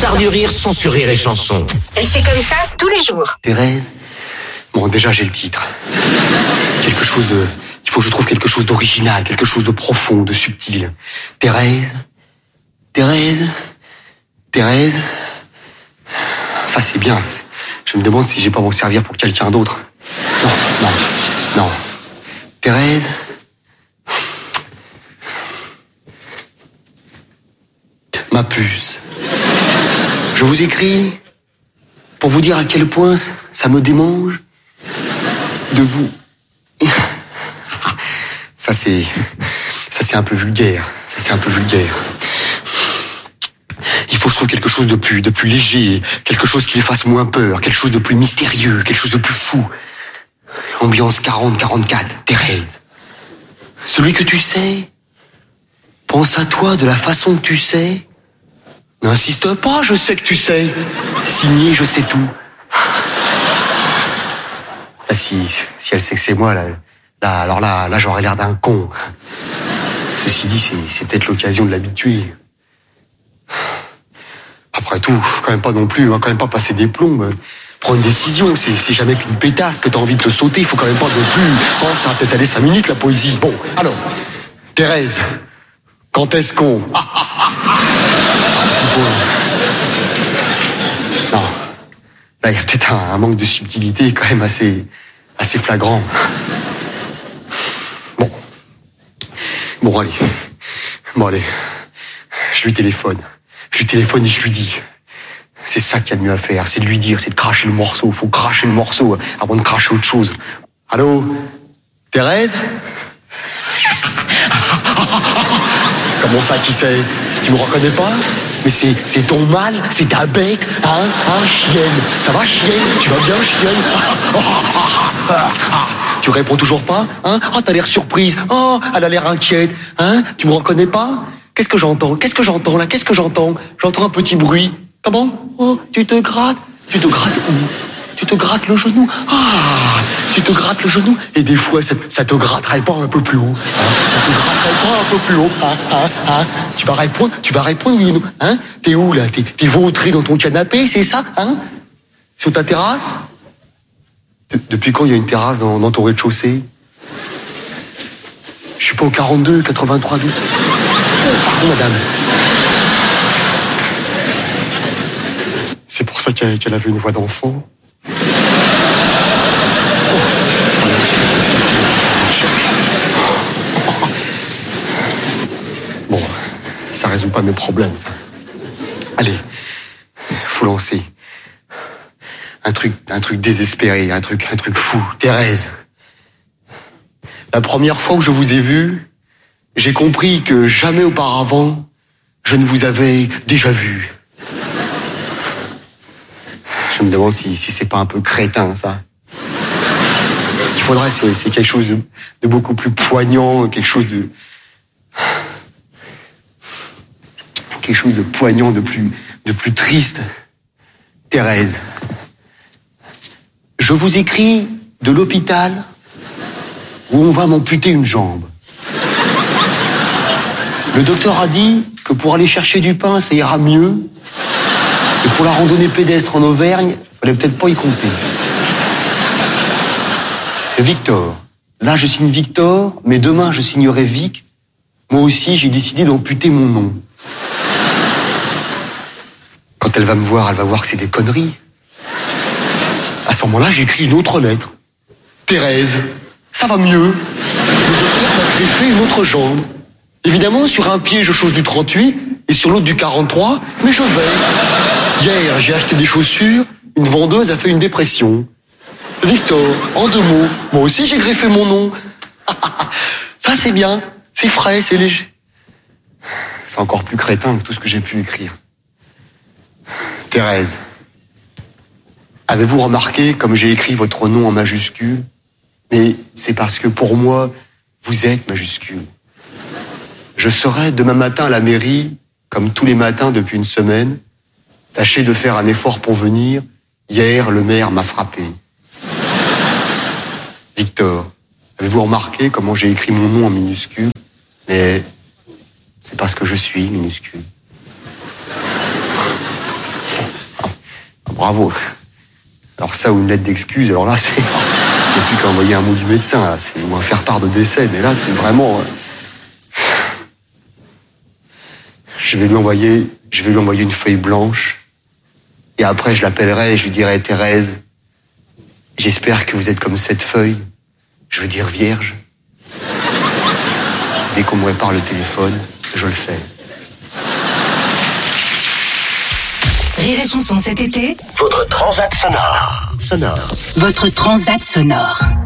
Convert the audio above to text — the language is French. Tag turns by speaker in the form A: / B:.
A: stars du rire sont sur Rire et Chanson.
B: Et c'est comme ça tous les jours.
C: Thérèse. Bon, déjà j'ai le titre. Quelque chose de... Il faut que je trouve quelque chose d'original, quelque chose de profond, de subtil. Thérèse. Thérèse. Thérèse. Ça c'est bien. Je me demande si j'ai pas m'en servir pour quelqu'un d'autre. Non, non, non. Thérèse. Ma puce. Je vous écris pour vous dire à quel point ça me démange de vous. Ça c'est un peu vulgaire. Ça c'est un peu vulgaire. Il faut que je trouve quelque chose de plus léger, quelque chose qui les fasse moins peur, quelque chose de plus mystérieux, quelque chose de plus fou. Ambiance 40-44, Thérèse. Celui que tu sais, pense à toi de la façon que tu sais. N'insiste pas, je sais que tu sais. Signé, je sais tout. Là, si elle sait que c'est moi, là, j'aurais l'air d'un con. Ceci dit, c'est peut-être l'occasion de l'habituer. Après tout, faut quand même pas non plus, quand même pas passer des plombs. Prends une décision, c'est jamais qu'une pétasse que t'as envie de te sauter, il faut quand même pas non plus. Oh, ça va peut-être aller 5 minutes la poésie. Bon, alors, Thérèse, quand est-ce qu'on... Non, là il y a peut-être un manque de subtilité quand même assez flagrant. Bon, allez, je lui téléphone et je lui dis. C'est ça qu'il y a de mieux à faire, c'est de lui dire, c'est de cracher le morceau. Faut cracher le morceau avant de cracher autre chose. Allô, Thérèse? Comment ça, qui c'est? Tu me reconnais pas? Mais c'est ton mal, c'est ta bête, hein, chienne. Ça va, chienne? Tu vas bien, chienne? Tu réponds toujours pas, hein? Oh, t'as l'air surprise. Oh, elle a l'air inquiète, hein? Tu me reconnais pas? Qu'est-ce que j'entends là? Qu'est-ce que j'entends? J'entends un petit bruit. Comment? Oh, tu te grattes? Tu te grattes où? Tu te grattes le genou? Ah, tu te grattes le genou? Et des fois, ça te gratterait pas un peu plus haut, hein? Ça te gratterait pas un peu plus haut, hein? Tu vas répondre oui ou non, hein? T'es où, là? T'es vautré dans ton canapé, c'est ça, hein? Sur ta terrasse? Depuis quand il y a une terrasse dans ton rez-de-chaussée? Je suis pas au 42, 83, 12. Oh, pardon, madame. C'est pour ça qu'elle avait une voix d'enfant. Bon, ça résout pas mes problèmes, ça. Allez, faut lancer. Un truc désespéré, un truc fou. Thérèse. La première fois où je vous ai vu, j'ai compris que jamais auparavant, je ne vous avais déjà vu. Je me demande si c'est pas un peu crétin, ça. Ce qu'il faudrait, c'est quelque chose de beaucoup plus poignant, quelque chose de poignant, de plus triste. Thérèse. Je vous écris de l'hôpital où on va m'amputer une jambe. Le docteur a dit que pour aller chercher du pain, ça ira mieux. Et pour la randonnée pédestre en Auvergne, fallait peut-être pas y compter. Victor. Là, je signe Victor, mais demain, je signerai Vic. Moi aussi, j'ai décidé d'amputer mon nom. Quand elle va me voir, elle va voir que c'est des conneries. À ce moment-là, j'écris une autre lettre. Thérèse, ça va mieux. Le docteur m'a greffé une autre jambe. Évidemment, sur un pied, je chausse du 38 et sur l'autre du 43, mais je vais. Hier, j'ai acheté des chaussures, une vendeuse a fait une dépression. Victor, en 2 mots, moi aussi j'ai greffé mon nom. Ça c'est bien, c'est frais, c'est léger. C'est encore plus crétin que tout ce que j'ai pu écrire. Thérèse, avez-vous remarqué comme j'ai écrit votre nom en majuscule? Mais c'est parce que pour moi, vous êtes majuscule. Je serai demain matin à la mairie, comme tous les matins depuis une semaine. Tâchez de faire un effort pour venir. Hier, le maire m'a frappé. Victor, avez-vous remarqué comment j'ai écrit mon nom en minuscule? Mais c'est parce que je suis minuscule. bravo. Alors ça, ou une lettre d'excuse, alors là, c'est... Il n'y a plus qu'à envoyer un mot du médecin, là. Ou un faire-part de décès, mais là, c'est vraiment... Je vais lui envoyer une feuille blanche. Et après, je l'appellerai et je lui dirai, Thérèse, j'espère que vous êtes comme cette feuille. Je veux dire vierge. Dès qu'on me répare le téléphone, je le fais.
B: Rire et chanson cet été.
A: Votre transat sonore.
B: Votre transat sonore.